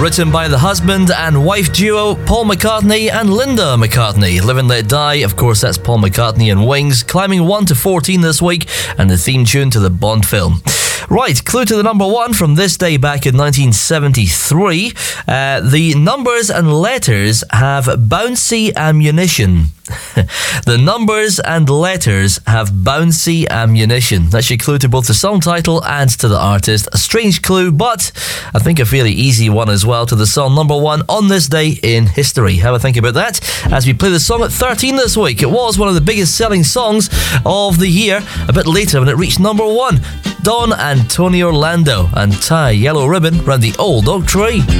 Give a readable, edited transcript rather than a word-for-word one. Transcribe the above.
Written by the husband and wife duo Paul McCartney and Linda McCartney. Live and Let Die, of course, that's Paul McCartney and Wings, climbing 1 to 14 this week, and the theme tune to the Bond film. Right, clue to the number one from this day back in 1973. The numbers and letters have bouncy ammunition. The numbers and letters have bouncy ammunition. That's your clue to both the song title and to the artist. A strange clue, but I think a fairly easy one as well to the song number one on this day in history. Have a think about that as we play the song at 13 this week. It was one of the biggest selling songs of the year a bit later when it reached number one. Don and Tony Orlando and Tie Yellow Ribbon Round the Old Oak Tree.